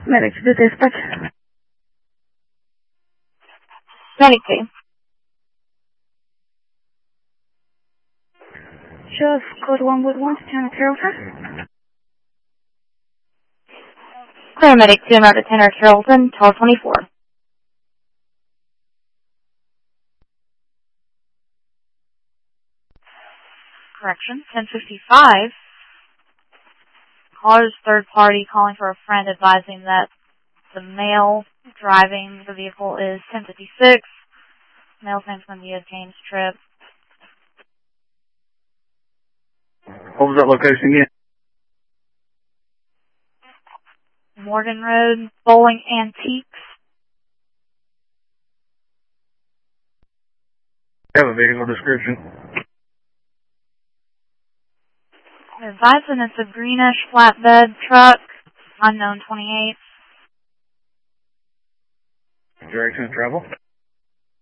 Medic to dispatch. Medic 2. Show us code 111 to Tanner Carrollton. Clear Medic 2, America Tanner Carrollton, 1224. Correction, 1055. Caller's third party calling for a friend advising that the male driving the vehicle is 1056. Male's name's going to be James Tripp. What was that location again? Morgan Road, Bowling Antiques. Have a vehicle description. Advising it's a greenish flatbed truck, unknown 28. Direction of travel.